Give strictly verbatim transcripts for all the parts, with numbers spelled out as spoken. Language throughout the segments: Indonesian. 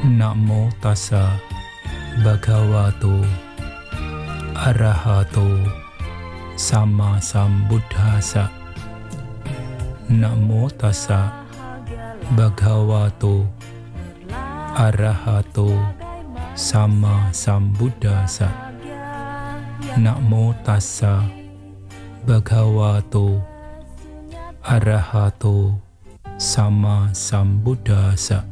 Namo tassa bhagavato arahato sama sambuddhassa. Namo tassa bhagavato arahato sama sambuddhassa. Namo tassa bhagavato arahato sama sambuddhassa.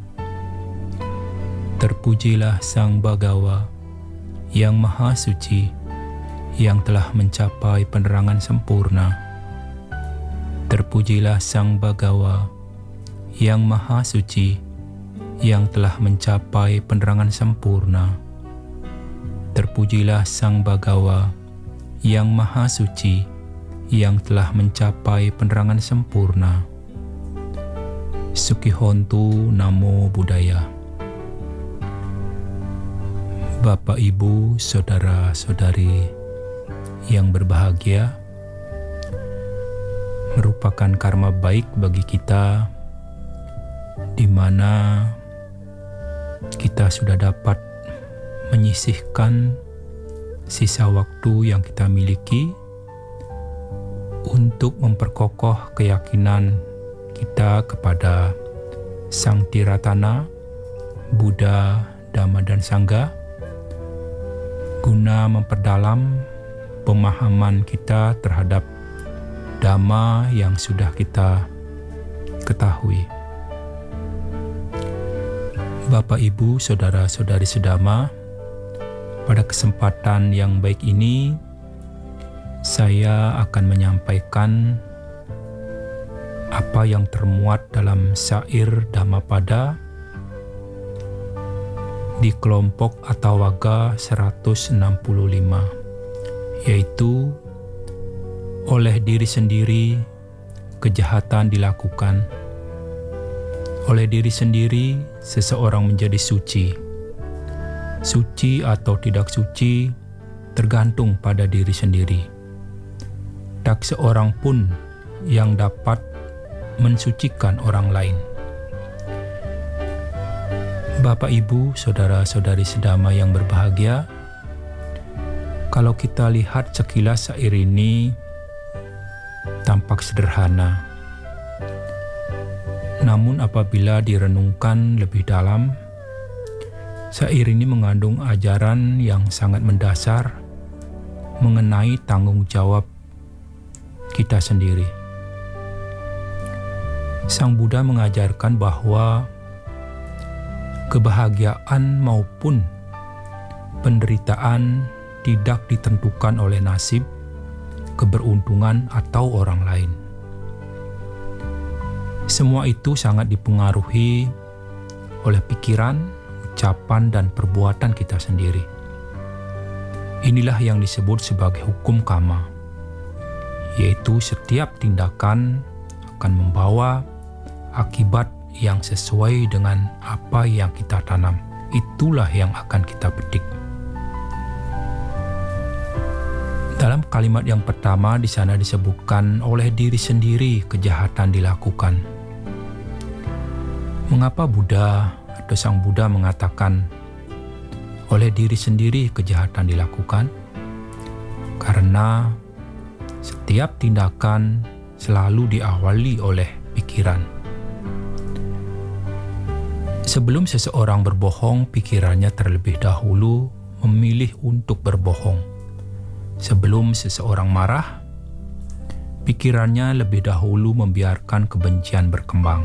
Terpujilah Sang Bhagawa yang Maha Suci, yang telah mencapai penerangan sempurna. Terpujilah Sang Bhagawa yang Maha Suci, yang telah mencapai penerangan sempurna. Terpujilah Sang Bhagawa yang Maha Suci, yang telah mencapai penerangan sempurna. Sukihontu Namo Buddhaya. Bapak, Ibu, Saudara-saudari yang berbahagia, merupakan karma baik bagi kita di mana kita sudah dapat menyisihkan sisa waktu yang kita miliki untuk memperkokoh keyakinan kita kepada Sang Tiratana, Buddha, Dhamma, dan Sangha, guna memperdalam pemahaman kita terhadap Dhamma yang sudah kita ketahui. Bapak, Ibu, Saudara-saudari sedama, pada kesempatan yang baik ini, saya akan menyampaikan apa yang termuat dalam syair Dhammapada di kelompok Attawagga seratus enam puluh lima, yaitu oleh diri sendiri kejahatan dilakukan. Oleh diri sendiri seseorang menjadi suci. Suci atau tidak suci tergantung pada diri sendiri. Tak seorang pun yang dapat mensucikan orang lain. Bapak, Ibu, Saudara-saudari sedama yang berbahagia, kalau kita lihat sekilas syair ini tampak sederhana. Namun apabila direnungkan lebih dalam, syair ini mengandung ajaran yang sangat mendasar mengenai tanggung jawab kita sendiri. Sang Buddha mengajarkan bahwa kebahagiaan maupun penderitaan tidak ditentukan oleh nasib, keberuntungan, atau orang lain. Semua itu sangat dipengaruhi oleh pikiran, ucapan, dan perbuatan kita sendiri. Inilah yang disebut sebagai hukum karma, yaitu setiap tindakan akan membawa akibat yang sesuai dengan apa yang kita tanam. Itulah yang akan kita petik. Dalam kalimat yang pertama di sana disebutkan oleh diri sendiri kejahatan dilakukan. Mengapa Buddha atau Sang Buddha mengatakan oleh diri sendiri kejahatan dilakukan? Karena setiap tindakan selalu diawali oleh pikiran. Sebelum seseorang berbohong, pikirannya terlebih dahulu memilih untuk berbohong. Sebelum seseorang marah, pikirannya lebih dahulu membiarkan kebencian berkembang.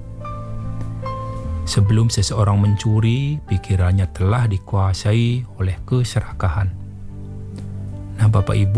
Sebelum seseorang mencuri, pikirannya telah dikuasai oleh keserakahan. Nah, Bapak Ibu,